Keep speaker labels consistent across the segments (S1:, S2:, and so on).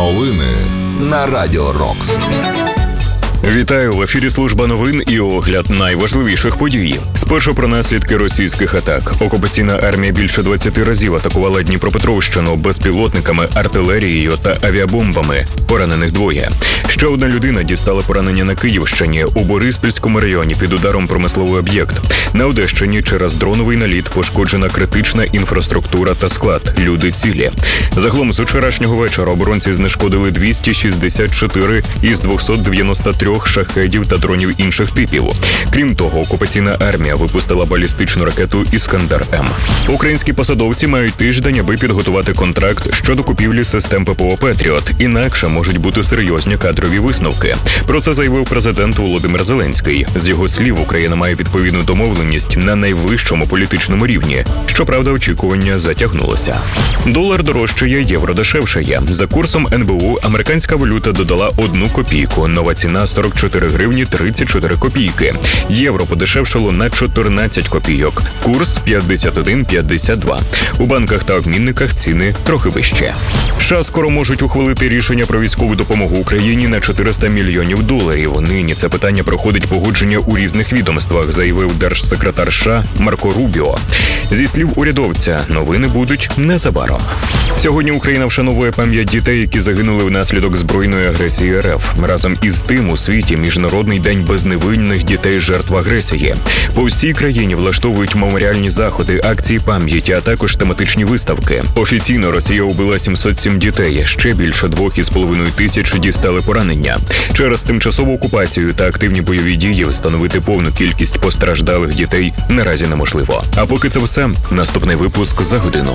S1: Новини на Радіо Рокс.
S2: Вітаю, в ефірі служба новин і огляд найважливіших подій. Спершу про наслідки російських атак. Окупаційна армія більше 20 разів атакувала Дніпропетровщину безпілотниками, артилерією та авіабомбами. Поранених двоє. Ще одна людина дістала поранення на Київщині. У Бориспільському районі під ударом промисловий об'єкт. На Одещині через дроновий наліт пошкоджена критична інфраструктура та склад. Люди цілі. Загалом з вчорашнього вечора оборонці знешкодили 264 із 293 шахедів та дронів інших типів. Крім того, окупаційна армія випустила балістичну ракету «Іскандер-М». Українські посадовці мають тиждень, аби підготувати контракт щодо купівлі систем ППО «Петріот». Інакше можуть бути серйозні кадрові висновки. Про це заявив президент Володимир Зеленський. З його слів, Україна має відповідну домовленість на найвищому політичному рівні. Щоправда, очікування затягнулося. Долар дорожчає, євро дешевшає. За курсом НБУ американська валюта додала 1 копійку. Нова ціна 44 гривні 34 копійки. Євро подешевшало на 14 копійок. Курс 51,52. У банках та обмінниках ціни трохи вище. США скоро можуть ухвалити рішення про військову допомогу Україні на $400 мільйонів. Нині це питання проходить погодження у різних відомствах, заявив держсекретар США Марко Рубіо. Зі слів урядовця, новини будуть незабаром. Сьогодні Україна вшановує пам'ять дітей, які загинули внаслідок збройної агресії РФ. Разом із тим у світі Міжнародний день безневинних дітей жертв агресії. По всій країні влаштовують меморіальні заходи, акції пам'яті, а також тематичні виставки. Офіційно Росія убила 707 дітей, ще більше 2,5 тисяч дістали поранення. Через тимчасову окупацію та активні бойові дії встановити повну кількість постраждалих дітей наразі неможливо. А поки це все, наступний випуск за годину.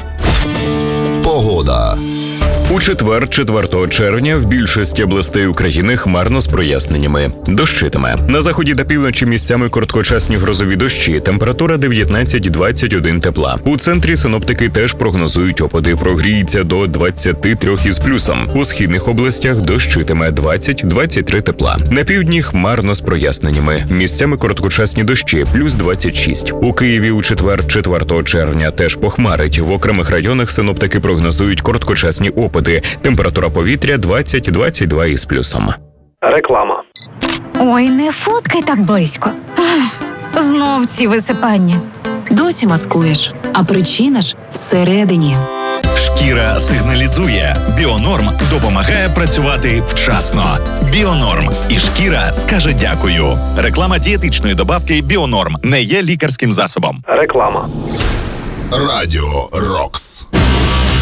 S1: Погода.
S2: У четвер, 4 червня, в більшості областей України хмарно з проясненнями. Дощитиме. На заході та півночі місцями короткочасні грозові дощі. Температура 19-21 тепла. У центрі синоптики теж прогнозують опади. Прогріється до 23 із плюсом. У східних областях дощитиме 20-23 тепла. На півдні хмарно з проясненнями. Місцями короткочасні дощі, плюс 26. У Києві у четвер, 4 червня, теж похмарить. В окремих районах синоптики прогнозують короткочасні опади. Температура повітря 20-22 із плюсом.
S3: Реклама.
S4: Ой, не фоткай так близько. Знов ці висипання.
S5: Досі маскуєш, а причина ж всередині.
S6: Шкіра сигналізує. Біонорм допомагає працювати вчасно. Біонорм. І шкіра скаже дякую. Реклама дієтичної добавки Біонорм не є лікарським засобом.
S3: Реклама.
S1: Радіо Рокс.